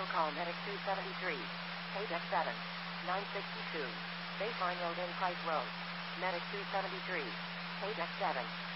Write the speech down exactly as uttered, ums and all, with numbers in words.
Vehicle call Medic two seventy-three. Paydeck seven. nine sixty-two. Baseline Road in Price Road. Medic two seventy-three. Paydeck seven.